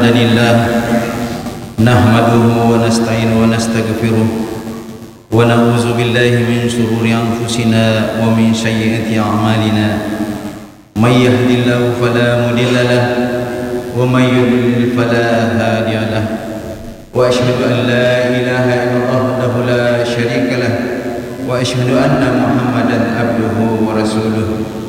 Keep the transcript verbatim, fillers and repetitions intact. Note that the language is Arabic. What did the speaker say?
لله نحمده ونستعينه ونستغفره ونعوذ بالله من شرور أنفسنا ومن سيئات أعمالنا. من يهد الله فلا مضل له ومن يضلل فلا هادي له، وأشهد أن لا إله إلا الله وحده لا شريك له، وأشهد أن محمدا عبده ورسوله.